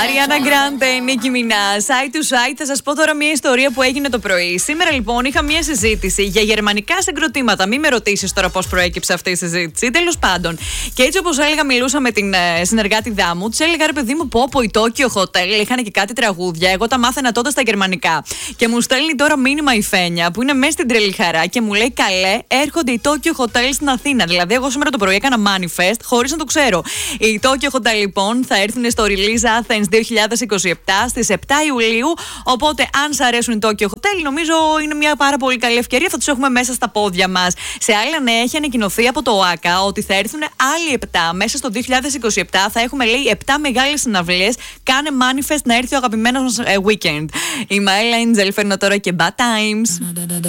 Ariana Grande, Nicki Minaj, Side to Side. Θα σας πω τώρα μια ιστορία που έγινε το πρωί. Σήμερα λοιπόν είχα μια συζήτηση για γερμανικά συγκροτήματα. Μην με ρωτήσεις τώρα πώς προέκυψε αυτή η συζήτηση. Τέλος πάντων. Και έτσι όπως έλεγα, μιλούσα με την συνεργάτηδά μου. Της έλεγα, ρε παιδί μου, πω η Tokyo Hotel είχαν και κάτι τραγούδια. Εγώ τα μάθαινα τότε στα γερμανικά. Και μου στέλνει τώρα μήνυμα η Φένια που είναι μέσα στην τρελή χαρά και μου λέει, καλέ, έρχονται οι Tokyo Hotel στην Αθήνα. Δηλαδή, εγώ σήμερα το πρωί έκανα manifest χωρίς να το ξέρω. Οι Tokyo Hotel λοιπόν θα έρθουν στο Release Athens 2027 στις 7 Ιουλίου. Οπότε, αν σας αρέσουν οι Tokyo Hotel, νομίζω είναι μια πάρα πολύ καλή ευκαιρία. Θα τους έχουμε μέσα στα πόδια μας. Σε άλλα νέα, έχει ανακοινωθεί από το ΟΑΚΑ ότι θα έρθουν άλλοι 7. Μέσα στο 2027 θα έχουμε, λέει, 7 μεγάλες συναυλίες. Κάνε manifest να έρθει ο αγαπημένος μας weekend. Είμαι Ella Angel, φέρνω τώρα και Bad Times.